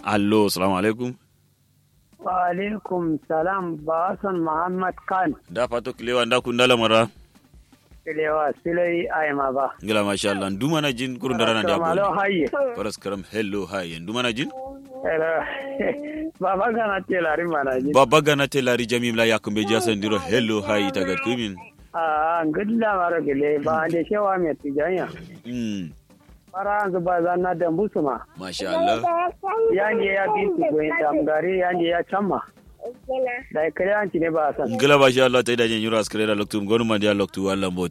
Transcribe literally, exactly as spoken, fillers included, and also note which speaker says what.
Speaker 1: allo assalamu alaikum.
Speaker 2: Wa alaikum salam ba Hassan Muhammad Khan.
Speaker 1: Da fato kilewa nda kundala mara.
Speaker 2: Kilewa silai ayma ba.
Speaker 1: Ngila masha Allah nduma na jin kurun darana da
Speaker 2: Hello
Speaker 1: bo.
Speaker 2: haye.
Speaker 1: Faras karam hello hi nduma na jin.
Speaker 2: Hello. Baba gana telari mana ji.
Speaker 1: Baba gana telari jamim la yakumbe jasan diro hello hi tagar kumin.
Speaker 2: Ah ngilla mara gele ba da shewa mai tijanya.
Speaker 1: Mm.
Speaker 2: Fara zuba zanna da musuma.
Speaker 1: Masha Allah.
Speaker 2: Yange ya bi su goyin tamgare yange ya chamma. Da kare anci ne ba san.
Speaker 1: Ngila masha Allah ta idan yura askare da loktu gonu ma dia loktu wallan bo